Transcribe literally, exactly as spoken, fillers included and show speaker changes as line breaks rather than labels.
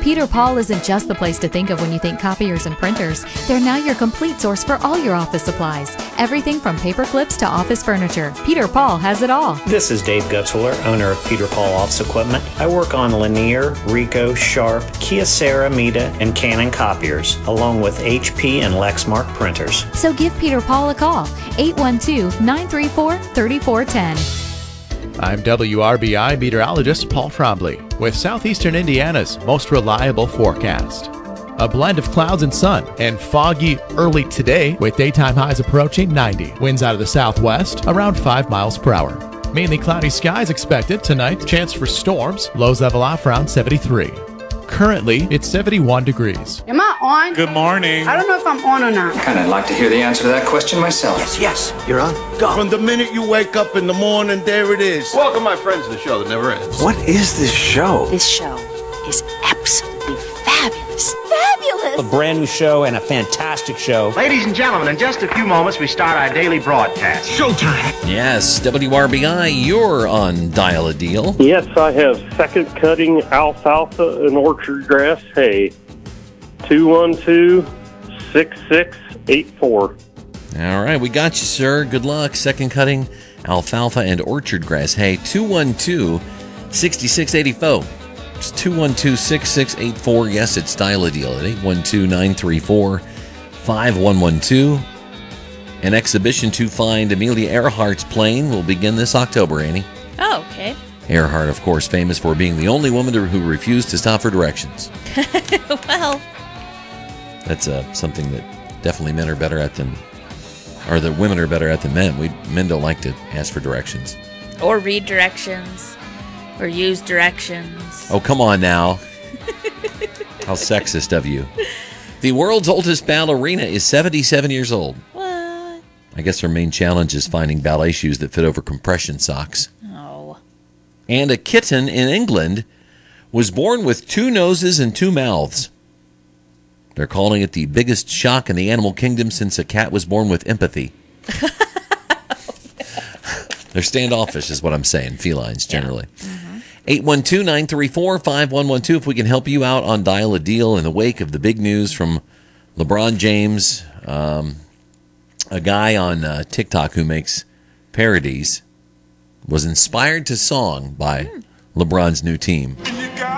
Peter Paul isn't just the place to think of when you think copiers and printers. They're now your complete source for all your office supplies. Everything from paper clips to office furniture. Peter Paul has it all.
This is Dave Gutzwiller, owner of Peter Paul Office Equipment. I work on Lanier, Ricoh, Sharp, Kyocera, Mita, and Canon copiers, along with H P and Lexmark printers.
So give Peter Paul a call, eight one two, nine three four, three four one zero.
I'm W R B I meteorologist Paul Trombley with Southeastern Indiana's most reliable forecast. A blend of clouds and sun and foggy early today with daytime highs approaching ninety. Winds out of the southwest around five miles per hour. Mainly cloudy skies expected tonight. Chance for storms. Lows level off around seventy-three. Currently, it's seventy-one degrees.
Am I on?
Good morning.
I don't know if I'm on or not.
Kind of like to hear the answer to that question myself.
Yes, yes, you're on. Go.
From the minute you wake up in the morning, there it is. Welcome, my friends, to the show that never ends.
What is this show?
This show is absolutely fabulous. Fabulous!
A brand new show and a fantastic show.
Ladies and gentlemen, in just a few moments, we start our daily broadcast.
Showtime!
Yes, W R B I, you're on Dial a Deal.
Yes, I have second cutting alfalfa and orchard grass hay. two one two, six six eight four.
All right, we got you, sir. Good luck. Second cutting alfalfa and orchard grass hay. two one two, six six eight four. It's two one two, six six eight four. Yes, it's Dial a Deal at eight one two, nine three four, five one one two. An exhibition to find Amelia Earhart's plane will begin this October, Annie.
Oh, okay.
Earhart, of course, famous for being the only woman to, who refused to stop for directions.
Well,
that's uh, something that definitely men are better at than, or that women are better at than men. We men don't like to ask for directions.
Or read directions. Or use directions.
Oh, come on now. How sexist of you. The world's oldest ballerina is seventy-seven years old.
What?
I guess her main challenge is finding ballet shoes that fit over compression socks.
Oh.
And a kitten in England was born with two noses and two mouths. They're calling it the biggest shock in the animal kingdom since a cat was born with empathy. They're standoffish is what I'm saying, felines generally. Yeah. Mm-hmm. eight one two, nine three four, five one one two if we can help you out on Dial a Deal in the wake of the big news from LeBron James, um, a guy on uh, TikTok who makes parodies, was inspired to song by mm. LeBron's new team.